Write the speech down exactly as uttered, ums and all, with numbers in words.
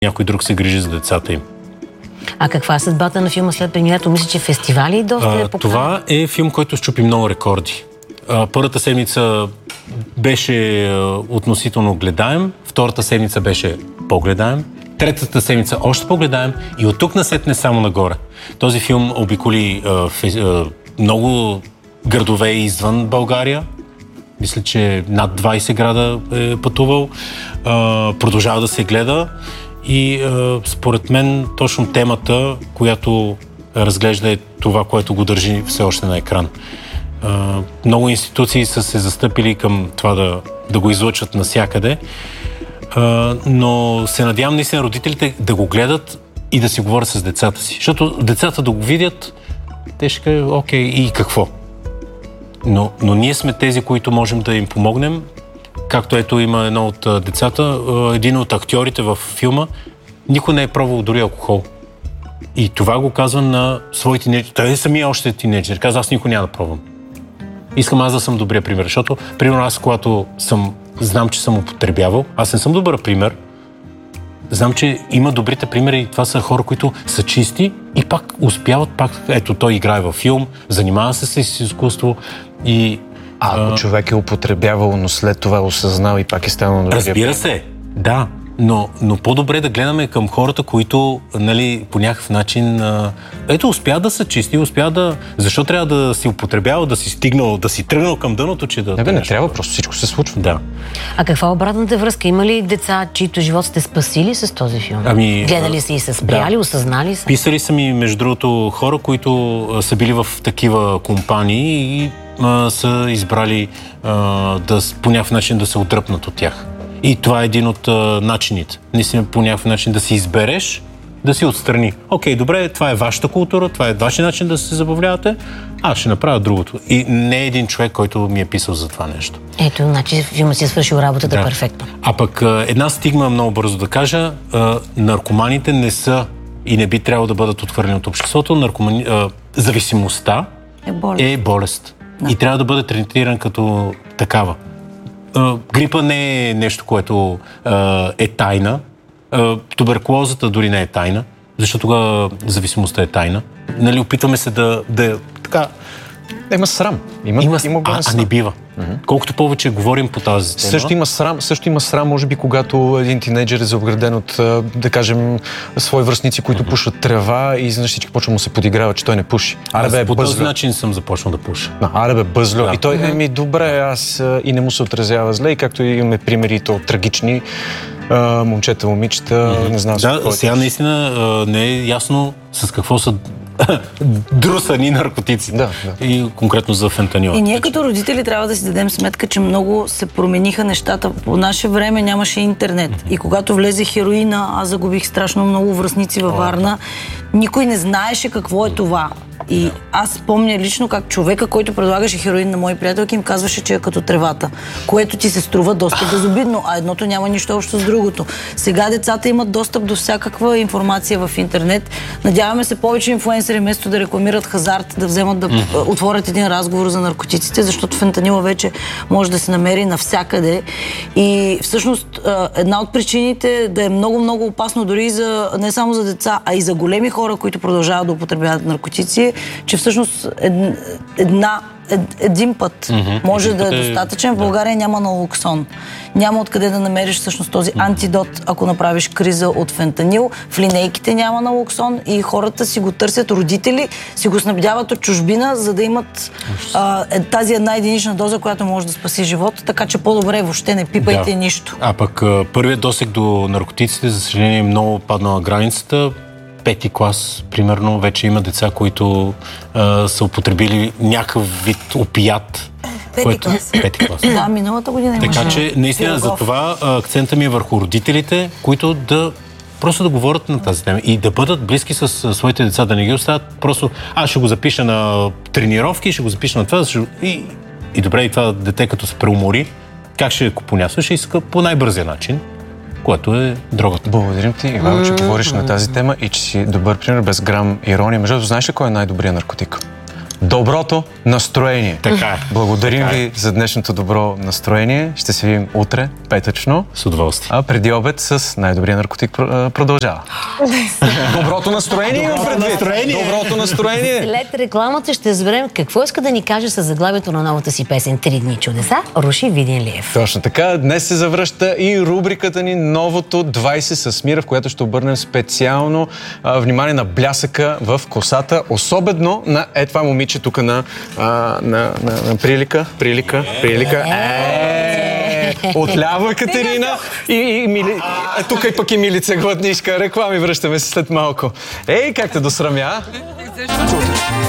някой друг се грижи за децата им. А каква е съдбата на филма след премиерата? Мисля, че фестивали и доста е поканен. Това е филм, който счупи много рекорди. А, първата седмица беше а, относително гледаем, втората седмица беше по-гледаем, третата седмица още по-гледаем и от тук насетне само нагоре. Този филм обиколи а, фе, а, много градове извън България. Мисля, че над двайсет града е пътувал. А, продължава да се гледа и а, според мен точно темата, която разглежда, е това, което го държи все още на екран. А, много институции са се застъпили към това да, да го излъчат навсякъде, а, но се надявам наистина родителите да го гледат и да си говорят с децата си. Защото децата да го видят, те ще кажат, окей, и какво? Но, но ние сме тези, които можем да им помогнем. Както ето има едно от децата, един от актьорите във филма, никой не е пробвал дори алкохол. И това го казва на своите тинейджери. Той е самия още тинейджер. Казва, аз никой няма да пробвам. Искам аз да съм добрия пример. Защото, примерно аз, когато съм, знам, че съм употребявал, аз не съм добър пример. Знам, че има добрите примери и това са хора, които са чисти и пак успяват, пак, ето той играе във филм, занимава се с изкуство и... А ако а... човек е употребявал, но след това е осъзнал и пак е станал добрия. Разбира се, да. Но, но по-добре да гледаме към хората, които, нали, по някакъв начин, а, ето, успяват да са чисти, успяват да... Защо трябва да си употребявал, да си стигнал, да си тръгнал към дъното, че да... Не бе, не трябва, просто всичко се случва. Да. А каква е обратната връзка? Има ли деца, чието живот сте спасили с този филм? Ами, гледали са и са спряли, да. Осъзнали са? Писали са ми, между другото, хора, които а, са били в такива компании и а, са избрали а, да, по някакъв начин да се отдръпнат от тях. И това е един от а, начините. Наистина по някакъв начин да си избереш, да си отстрани. Окей, добре, това е вашата култура, това е вашия начин да се забавлявате, аз ще направя другото. И не е един човек, който ми е писал за това нещо. Ето, значи филмът си е свършил работата да. Перфектно. А пък а, една стигма, много бързо да кажа, а, наркоманите не са и не би трябвало да бъдат отхвърлени от обществото. Наркомани... А, зависимостта е болест. Е болест. Да. И трябва да бъде третиран като такава. Uh, грипа не е нещо, което uh, е тайна. Uh, туберкулозата дори не е тайна, защото тогава зависимостта е тайна. Нали, опитваме се да... да така... Има срам. Има, има, има а, а не бива. Mm-hmm. Колкото повече говорим по тази тема... Също има срам, също има срам, може би, когато един тинейджър е заобграден от, да кажем, свои връстници, които mm-hmm. пушат трева и изведнъж всички почва му се подиграват, че той не пуши. Аз бе, по този бъзлю. начин съм започнал да пуша. Да, аре бе, бъзлю. Да. И той, еми, добре, аз и не му се отразява зле, и както имаме примери, то трагични, а, момчета, момичета, mm-hmm. не знам... Да, сега наистина а, не е ясно с какво са друсани наркотици. Да, да. И конкретно за фентанила. И ние като родители трябва да си дадем сметка, че много се промениха нещата. По наше време нямаше интернет. Mm-hmm. И когато влезе хероина, аз загубих страшно много връстници във Варна. Никой не знаеше какво е това. И аз помня лично как човека, който предлагаше хероин на мои приятелки, им казваше, че е като тревата, което ти се струва доста безобидно, а едното няма нищо общо с другото. Сега децата имат достъп до всякаква информация в интернет. Надяваме се повече инфлуенсъри, вместо да рекламират хазарт, да вземат да mm-hmm. отворят един разговор за наркотиците, защото фентанила вече може да се намери навсякъде. И всъщност една от причините да е много-много опасно дори за, не само за деца, а и за големи хора, които продължават да употребяват наркотици, че всъщност една, ед, един път mm-hmm. може един да е достатъчен. В България няма налоксон. Няма откъде да намериш всъщност този mm-hmm. антидот, ако направиш криза от фентанил. В линейките няма налоксон и хората си го търсят, родители си го снабдяват от чужбина, за да имат а, тази една единична доза, която може да спаси живота, така че по-добре въобще не пипайте да. нищо. А пък първият досег до наркотиците, за съжаление, много паднала границата. Пети клас, примерно, вече има деца, които а, са употребили някакъв вид опият. Пети което... клас. Пети клас. Да, миналата година имаше. Така че, наистина, за това акцента ми е върху родителите, които да просто да говорят на тази тема и да бъдат близки с своите деца, да не ги оставят просто, аз ще го запиша на тренировки, ще го запиша на това, и, и добре, и това дете като се преумори, как ще го понясва, ще иска по най-бързия начин, което е дрогата. Благодарим ти, Ивайло, че говориш на тази тема и че си добър пример, без грам ирония. Между другото, знаеш ли кой е най-добрият наркотик? доброто настроение. Така е. Благодарим така е. ви за днешното добро настроение. Ще се видим утре, петъчно. С удоволствие. А преди обед с най-добрия наркотик продължава. Доброто настроение има предвид. Доброто настроение. След рекламата ще разберем какво иска да ни каже с заглавието на новата си песен «Три дни чудеса» Руши Виденлиев. Точно така. Днес се завръща и рубриката ни Новото двайсет с Мира, в която ще обърнем специално а, внимание на блясъка в косата. Особено на е това момиче тук на, а, на, на, на Прилика. Прилика. Прилика. Е, отляво е Катерина. И, и Мили... А, тук и пък и Милица Гладнишка. Реклами връщаме се след малко. Ей, как те досрамя?